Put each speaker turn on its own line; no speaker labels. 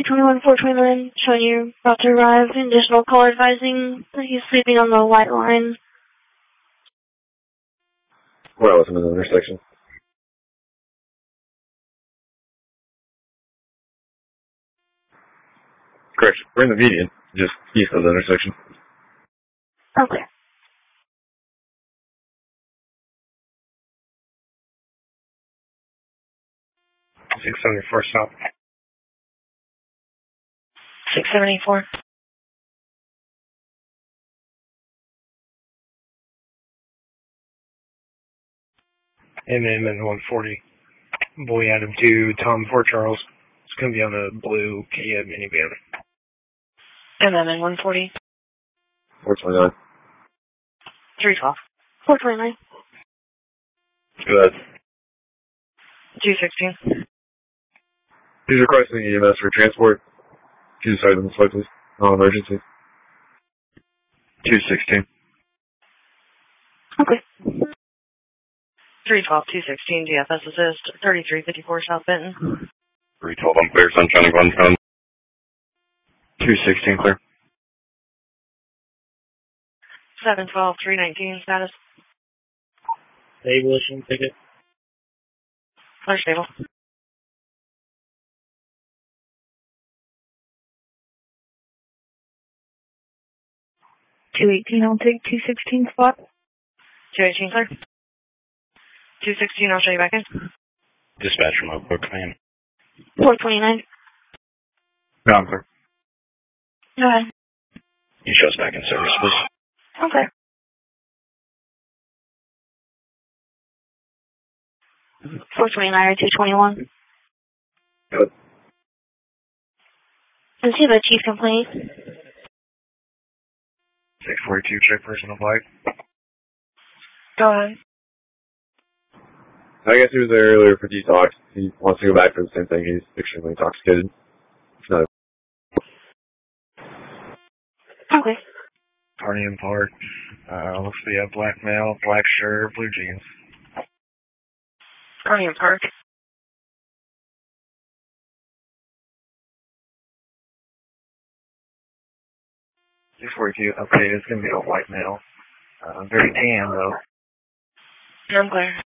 321, 429, showing you're about to arrive. Additional call advising that he's sleeping on the white line.
Where I was in the intersection. Correct. We're in the median, just east of the intersection.
Okay.
.674 stop.
674.
MM and 140. Boy Adam 2, Tom Fort Charles. It's going to be on a blue Kia minivan.
MM and 140.
429.
312. 429.
Good.
216.
He's requesting EMS for transport. Can you decide on this way, please? Non-emergency. 216.
Okay. 312, 216, GFS assist, 3354 South Benton.
312, I'm clear, Sunshine 110. 216, clear.
712, 319, status.
Stable issue ticket.
Clear stable. I'll take 216 spot. 218 clear. 216, I'll show you back in.
Dispatch remote, book command.
429.
No, I'm clear.
Go ahead.
You show us back in service, please.
Okay. 429 or 221.
Good.
Does he have a chief complaint?
642, check personal flight.
Go ahead.
I guess he was there earlier for detox. He wants to go back for the same thing. He's extremely intoxicated. It's not
Okay.
Carnium Park. Looks to be a black male, black shirt, blue jeans.
Carnium Park.
642, okay, it's going to be a white male. Very tan, though.
I'm clear.